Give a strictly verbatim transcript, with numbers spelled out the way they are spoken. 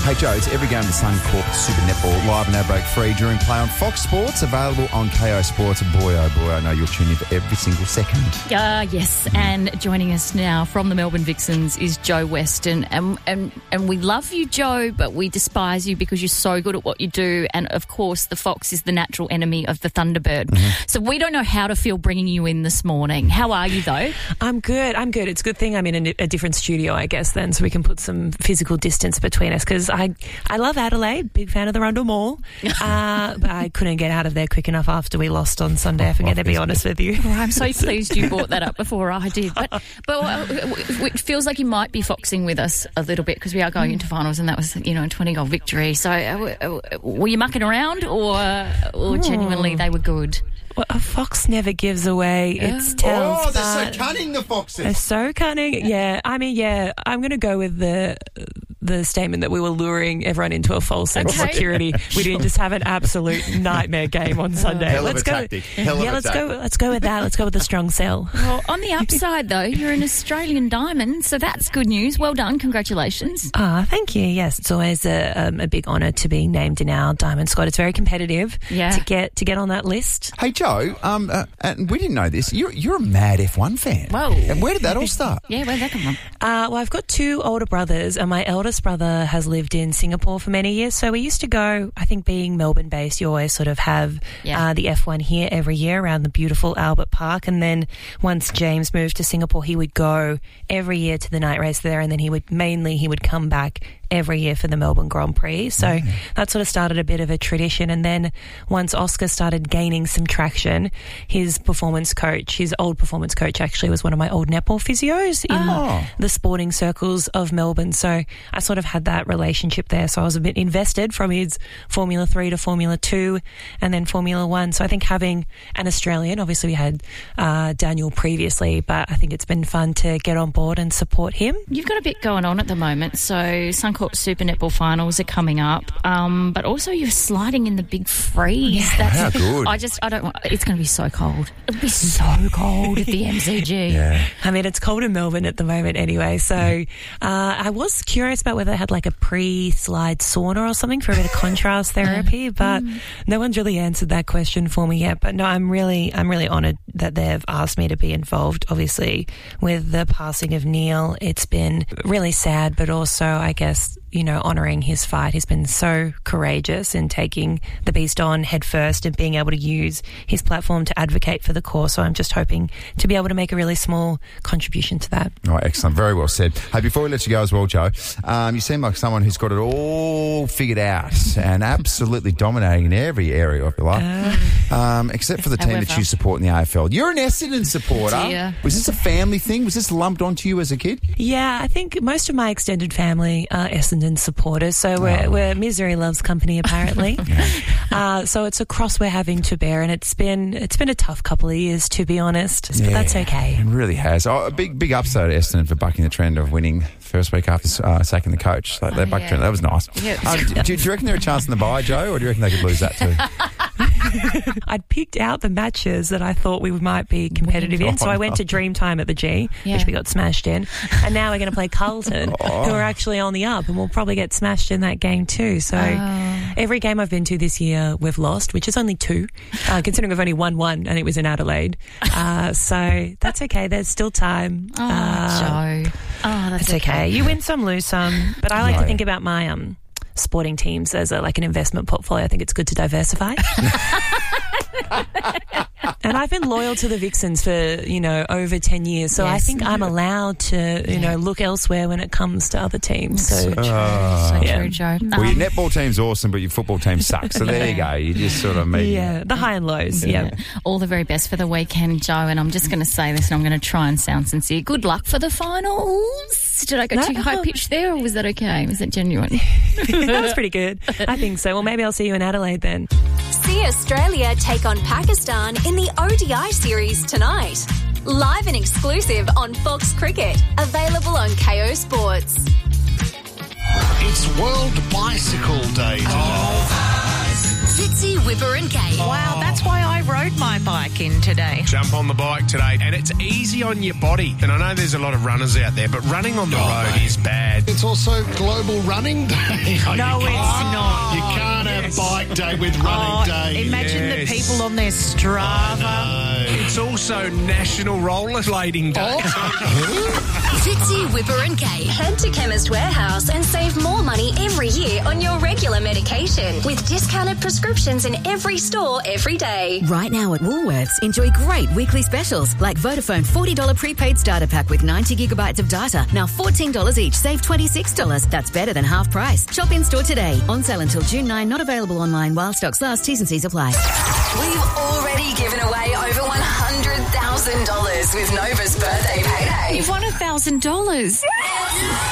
Hey Joe, it's every game of the Suncorp Super Netball live and ad break free during play on Fox Sports, available on K O Sports. Boy, oh boy, I know you'll tune in for every single second. Uh, yes, and joining us now from the Melbourne Vixens is Joe Weston. And, and, and we love you, Joe, but we despise you because you're so good at what you do. And, of course, the Fox is the natural enemy of the Thunderbird. Mm-hmm. So we don't know how to feel bringing you in this morning. How are you, though? I'm good. I'm good. It's a good thing I'm in a, a different studio, I guess, then, so we can put some physical distance between us, because I, I love Adelaide, big fan of the Rundle Mall, uh, but I couldn't get out of there quick enough after we lost on Sunday, if I'm going to be honest with you. Well, I'm so pleased you brought that up before I did. But, but uh, it feels like you might be foxing with us a little bit because we are going into finals, and that was, you know, a twenty-goal victory. So uh, were you mucking around, or, or genuinely they were good? Well, a fox never gives away its tails. Oh, they're so cunning, the foxes. They're so cunning. Yeah, I mean, yeah, I'm going to go with the the statement that we were luring everyone into a false sense Okay. of security. We didn't just have an absolute nightmare game on Sunday. Hell let's of a go. tactic. Hell yeah, of a let's tactic. go. Let's go with that. Let's go with the strong sell. Well, on the upside, though, you're an Australian diamond, so that's good news. Well done. Congratulations. Ah, thank you. Yes, it's always a, um, a big honour to be named in our diamond squad. It's very competitive. Yeah. To get to get on that list. Hey Joe, um, uh, and we didn't know this. You're you're a mad F one fan. Whoa. And where did that all start? Yeah, where'd that come from? Uh, well, I've got two older brothers, and my eldest brother has lived in Singapore for many years. So we used to go, I think being Melbourne-based, you always sort of have Yeah. uh, the F one here every year around the beautiful Albert Park. And then once James moved to Singapore, he would go every year to the night race there, and then he would mainly, he would come back every year for the Melbourne Grand Prix. So mm. that sort of started a bit of a tradition. And then once Oscar started gaining some traction, his performance coach, his old performance coach actually was one of my old netball physios in Oh. the sporting circles of Melbourne. So I sort of had that relationship there. So I was a bit invested from his Formula three to Formula two and then Formula one. So I think having an Australian, obviously we had uh, Daniel previously, but I think it's been fun to get on board and support him. You've got a bit going on at the moment. So Suncorp Super Netball finals are coming up, um, but also you're sliding in the big freeze. Yeah. That's, How good. I just, I don't want, it's going to be so cold. It'll be so cold at the M C G. Yeah. I mean, it's cold in Melbourne at the moment anyway, so uh, I was curious about whether they had like a pre-slide sauna or something for a bit of contrast therapy, but mm. no one's really answered that question for me yet. But no, I'm really, I'm really honoured that they've asked me to be involved. Obviously, with the passing of Neil, it's been really sad, but also, I guess, you know, honouring his fight. He's been so courageous in taking the beast on head first and being able to use his platform to advocate for the cause. So I'm just hoping to be able to make a really small contribution to that. Oh, excellent. Very well said. Hey, before we let you go as well, Joe, um, you seem like someone who's got it all figured out and absolutely dominating in every area of your life, uh, um, except for the team however. that you support in the A F L. You're an Essendon supporter. Dear. Was this a family thing? Was this lumped onto you as a kid? Yeah, I think most of my extended family are Essendon supporters, so we're, Oh. we're misery loves company apparently. uh, so it's a cross we're having to bear, and it's been it's been a tough couple of years, to be honest, but that's okay. It really has. Oh, a big big upset at Essendon for bucking the trend of winning first week after uh, sacking the coach. Like, they Oh, bucked yeah. trend. That was nice. Yeah. Uh, do, do you reckon they're a chance in the bye, Joe, or do you reckon they could lose that too? I'd picked out the matches that I thought we might be competitive in, so I went to Dreamtime at the G, Yeah. which we got smashed in, and now we're going to play Carlton, Oh. who are actually on the up, and we'll probably get smashed in that game too. So Oh. every game I've been to this year, we've lost, which is only two, uh, considering we've only won one, and it was in Adelaide. Uh, so that's okay. There's still time. Oh, Uh, Joe. Oh, that's It's okay. You win some, lose some. But I like Right. to think about my um sporting teams as a, like an investment portfolio. I think it's good to diversify. And I've been loyal to the Vixens for, you know, over ten years. So I Yes. think I'm allowed to, you know, look elsewhere when it comes to other teams. So, so true, Oh. so Yeah. true, Joe. Well, your Um, netball team's awesome, but your football team sucks. So there you go. You just sort of meet. yeah, the high and lows. Yeah. all the very best for the weekend, Joe, and I'm just going to say this, and I'm going to try and sound sincere. Good luck for the finals. Did I go No. too high pitched there, or was that okay? Was that genuine? That was pretty good. I think so. Well, maybe I'll see you in Adelaide then. See Australia take on Pakistan in the O D I series tonight. Live and exclusive on Fox Cricket. Available on K O Sports. It's World Bicycle Day today. It's Fitzy, Whipper and Kate. Wow, that's why I rode my bike in today. Jump on the bike today, and it's easy on your body. And I know there's a lot of runners out there, but running on the Oh, road mate. is bad. It's also Global Running Day. Oh, No, you it's can't- not. You can't Yes. have Bike Day with Running Oh, Day. imagine Yes. the people on their Strava. No. It's also National Rollerblading Day. Fitzy, Whipper and Kate. Head to Chemist Warehouse and save more money every year on your regular medication with discounted prescriptions in every store every day. Right now at Woolworths, enjoy great weekly specials like Vodafone forty dollars prepaid starter pack with ninety gigabytes of data. Now fourteen dollars each, save twenty-six dollars. That's better than half price. Shop in store today. On sale until June ninth, not available online while stocks last. T's and C's apply. We've already given away over one hundred thousand dollars with Nova's birthday payday. You've won a thousand dollars.